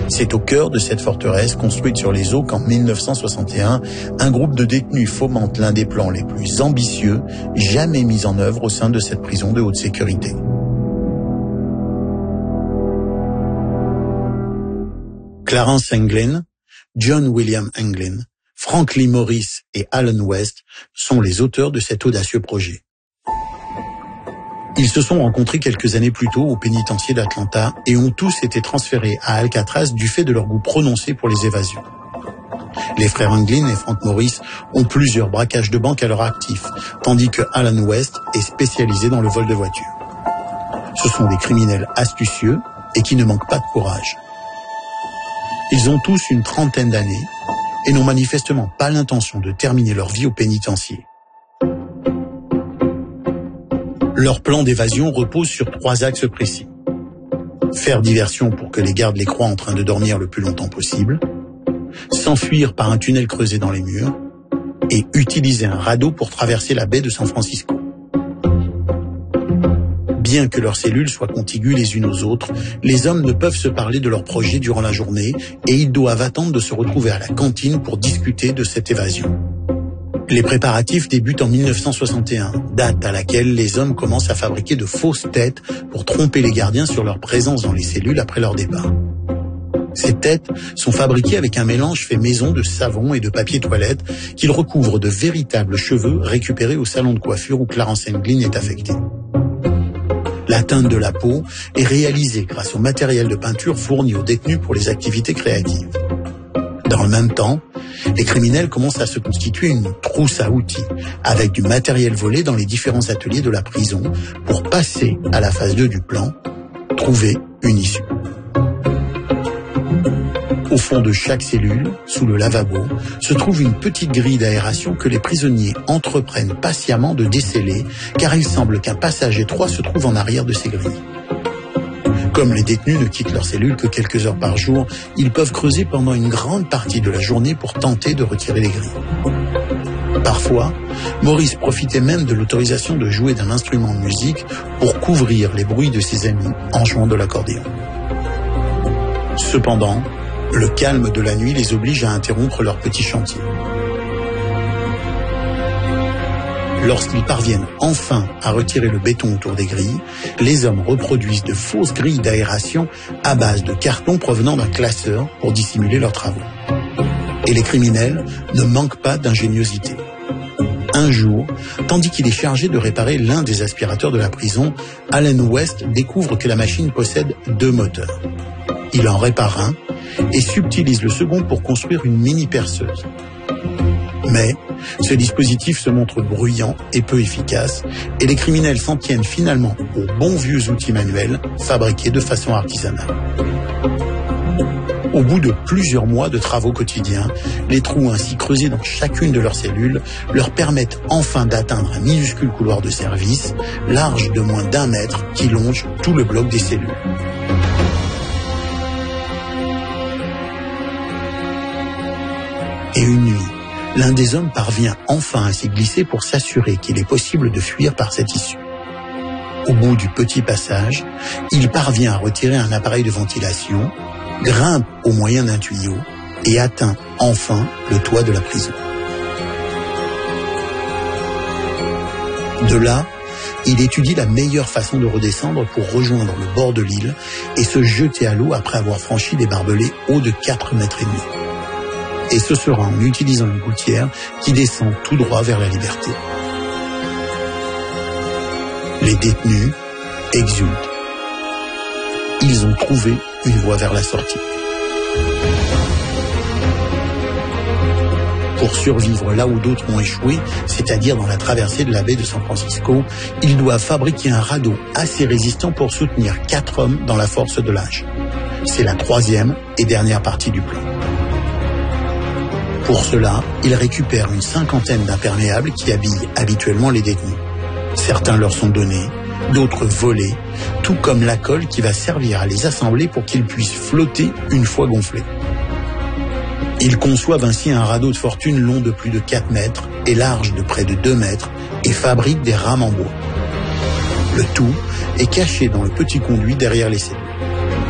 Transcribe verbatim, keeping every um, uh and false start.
C'est au cœur de cette forteresse construite sur les eaux qu'en mille neuf cent soixante et un, un groupe de détenus fomente l'un des plans les plus ambitieux jamais mis en œuvre au sein de cette prison de haute sécurité. Clarence Anglin, John William Anglin, Frank Lee Morris et Alan West sont les auteurs de cet audacieux projet. Ils se sont rencontrés quelques années plus tôt au pénitencier d'Atlanta et ont tous été transférés à Alcatraz du fait de leur goût prononcé pour les évasions. Les frères Anglin et Frank Morris ont plusieurs braquages de banque à leur actif, tandis que Alan West est spécialisé dans le vol de voitures. Ce sont des criminels astucieux et qui ne manquent pas de courage. Ils ont tous une trentaine d'années et n'ont manifestement pas l'intention de terminer leur vie au pénitencier. Leur plan d'évasion repose sur trois axes précis. Faire diversion pour que les gardes les croient en train de dormir le plus longtemps possible, s'enfuir par un tunnel creusé dans les murs et utiliser un radeau pour traverser la baie de San Francisco. Bien que leurs cellules soient contiguës les unes aux autres, les hommes ne peuvent se parler de leur projet durant la journée et ils doivent attendre de se retrouver à la cantine pour discuter de cette évasion. Les préparatifs débutent en mille neuf cent soixante et un, date à laquelle les hommes commencent à fabriquer de fausses têtes pour tromper les gardiens sur leur présence dans les cellules après leur départ. Ces têtes sont fabriquées avec un mélange fait maison de savon et de papier toilette qu'ils recouvrent de véritables cheveux récupérés au salon de coiffure où Clarence Anglin est affecté. La teinte de la peau est réalisée grâce au matériel de peinture fourni aux détenus pour les activités créatives. Dans le même temps, les criminels commencent à se constituer une trousse à outils avec du matériel volé dans les différents ateliers de la prison pour passer à la phase deux du plan, trouver une issue. Au fond de chaque cellule, sous le lavabo, se trouve une petite grille d'aération que les prisonniers entreprennent patiemment de desceller, car il semble qu'un passage étroit se trouve en arrière de ces grilles. Comme les détenus ne quittent leur cellule que quelques heures par jour, ils peuvent creuser pendant une grande partie de la journée pour tenter de retirer les grilles. Parfois, Maurice profitait même de l'autorisation de jouer d'un instrument de musique pour couvrir les bruits de ses amis en jouant de l'accordéon. Cependant, le calme de la nuit les oblige à interrompre leur petit chantier. Lorsqu'ils parviennent enfin à retirer le béton autour des grilles, les hommes reproduisent de fausses grilles d'aération à base de carton provenant d'un classeur pour dissimuler leurs travaux. Et les criminels ne manquent pas d'ingéniosité. Un jour, tandis qu'il est chargé de réparer l'un des aspirateurs de la prison, Alan West découvre que la machine possède deux moteurs. Il en répare un et subtilise le second pour construire une mini-perceuse. Mais ce dispositif se montre bruyant et peu efficace et les criminels s'en tiennent finalement aux bons vieux outils manuels fabriqués de façon artisanale. Au bout de plusieurs mois de travaux quotidiens, les trous ainsi creusés dans chacune de leurs cellules leur permettent enfin d'atteindre un minuscule couloir de service, large de moins d'un mètre, qui longe tout le bloc des cellules. Et une nuit, l'un des hommes parvient enfin à s'y glisser pour s'assurer qu'il est possible de fuir par cette issue. Au bout du petit passage, il parvient à retirer un appareil de ventilation, grimpe au moyen d'un tuyau et atteint enfin le toit de la prison. De là, il étudie la meilleure façon de redescendre pour rejoindre le bord de l'île et se jeter à l'eau après avoir franchi des barbelés hauts de quatre mètres et demi. Et ce sera en utilisant une gouttière qui descend tout droit vers la liberté. Les détenus exultent. Ils ont trouvé une voie vers la sortie. Pour survivre là où d'autres ont échoué, c'est-à-dire dans la traversée de la baie de San Francisco, ils doivent fabriquer un radeau assez résistant pour soutenir quatre hommes dans la force de l'âge. C'est la troisième et dernière partie du plan. Pour cela, ils récupèrent une cinquantaine d'imperméables qui habillent habituellement les détenus. Certains leur sont donnés, d'autres volés, tout comme la colle qui va servir à les assembler pour qu'ils puissent flotter une fois gonflés. Ils conçoivent ainsi un radeau de fortune long de plus de quatre mètres et large de près de deux mètres et fabriquent des rames en bois. Le tout est caché dans le petit conduit derrière les cellules.